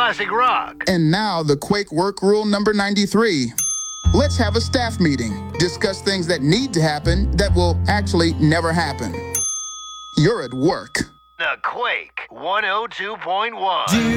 classic rock. And now the Quake Work Rule number 93. Let's have a staff meeting. Discuss things that need to happen that will actually never happen. You're at work. The Quake 102.1.